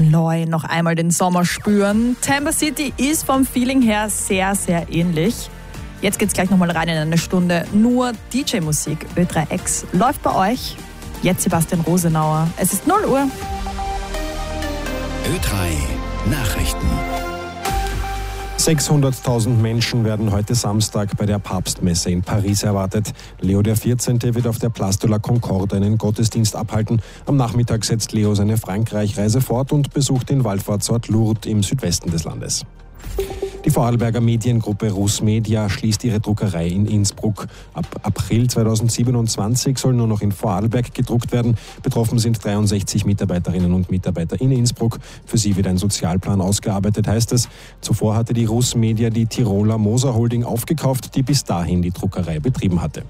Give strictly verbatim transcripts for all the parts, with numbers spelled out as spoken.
Eloy noch einmal den Sommer spüren. Tampa City ist vom Feeling her sehr, sehr ähnlich. Jetzt geht's gleich nochmal rein in eine Stunde. Nur D J-Musik. Ö drei X läuft bei euch. Jetzt Sebastian Rosenauer. Es ist null Uhr. Ö drei Nachrichten. sechshunderttausend Menschen werden heute Samstag bei der Papstmesse in Paris erwartet. Leo der vierzehnte. wird auf der Place de la Concorde einen Gottesdienst abhalten. Am Nachmittag setzt Leo seine Frankreich-Reise fort und besucht den Wallfahrtsort Lourdes im Südwesten des Landes. Die Vorarlberger Mediengruppe Rusmedia schließt ihre Druckerei in Innsbruck. Ab April zweitausendsiebenundzwanzig soll nur noch in Vorarlberg gedruckt werden. Betroffen sind dreiundsechzig Mitarbeiterinnen und Mitarbeiter in Innsbruck. Für sie wird ein Sozialplan ausgearbeitet, heißt es. Zuvor hatte die Rusmedia die Tiroler Moser Holding aufgekauft, die bis dahin die Druckerei betrieben hatte.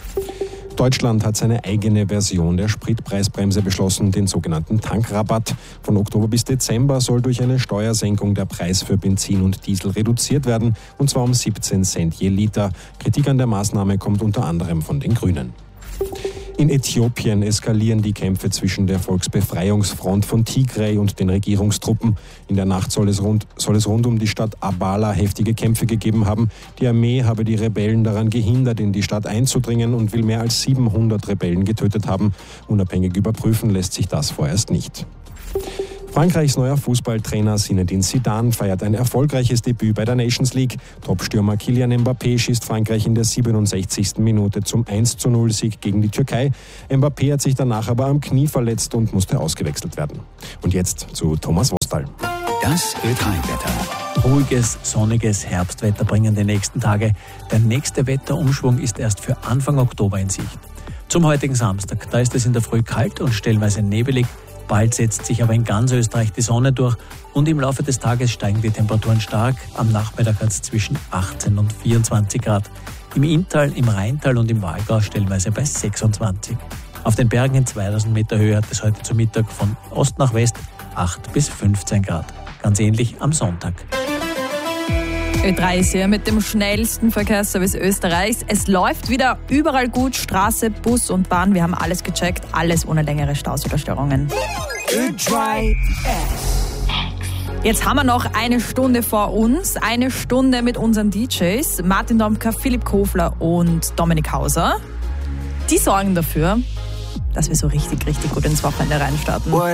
Deutschland hat seine eigene Version der Spritpreisbremse beschlossen, den sogenannten Tankrabatt. Von Oktober bis Dezember soll durch eine Steuersenkung der Preis für Benzin und Diesel reduziert werden, und zwar um siebzehn Cent je Liter. Kritik an der Maßnahme kommt unter anderem von den Grünen. In Äthiopien eskalieren die Kämpfe zwischen der Volksbefreiungsfront von Tigray und den Regierungstruppen. In der Nacht soll es, rund, soll es rund um die Stadt Abala heftige Kämpfe gegeben haben. Die Armee habe die Rebellen daran gehindert, in die Stadt einzudringen, und will mehr als siebenhundert Rebellen getötet haben. Unabhängig überprüfen lässt sich das vorerst nicht. Frankreichs neuer Fußballtrainer Zinedine Zidane feiert ein erfolgreiches Debüt bei der Nations League. Topstürmer Kylian Mbappé schießt Frankreich in der siebenundsechzigsten Minute zum eins zu null Sieg gegen die Türkei. Mbappé hat sich danach aber am Knie verletzt und musste ausgewechselt werden. Und jetzt zu Thomas Wostal. Das Ö drei Wetter. Ruhiges, sonniges Herbstwetter bringen die nächsten Tage. Der nächste Wetterumschwung ist erst für Anfang Oktober in Sicht. Zum heutigen Samstag, da ist es in der Früh kalt und stellenweise nebelig. Bald setzt sich aber in ganz Österreich die Sonne durch und im Laufe des Tages steigen die Temperaturen stark. Am Nachmittag hat es zwischen achtzehn und vierundzwanzig Grad. Im Inntal, im Rheintal und im Wahlgau stellenweise bei sechsundzwanzig. Auf den Bergen in zweitausend Meter Höhe hat es heute zu Mittag von Ost nach West acht bis fünfzehn Grad. Ganz ähnlich am Sonntag. Ö drei ist hier mit dem schnellsten Verkehrsservice Österreichs. Es läuft wieder überall gut, Straße, Bus und Bahn. Wir haben alles gecheckt, alles ohne längere Staus oder Störungen. Ö drei X. Jetzt haben wir noch eine Stunde vor uns. Eine Stunde mit unseren D Js. Martin Domka, Philipp Kofler und Dominik Hauser. Die sorgen dafür, dass wir so richtig, richtig gut ins Wochenende reinstarten.